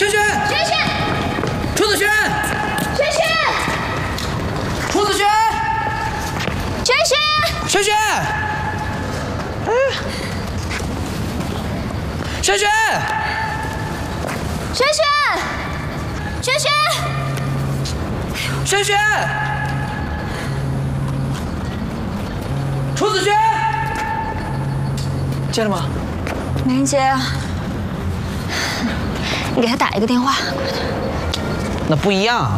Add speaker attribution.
Speaker 1: 轩轩，
Speaker 2: 轩轩，
Speaker 1: 楚子轩，
Speaker 2: 轩轩，
Speaker 1: 楚子轩，
Speaker 2: 轩轩，
Speaker 1: 轩轩，轩轩，轩轩，
Speaker 2: 轩轩，
Speaker 1: 轩轩，楚子轩，接了吗？
Speaker 2: 没人接啊。你给他打一个电话。
Speaker 1: 那不一样。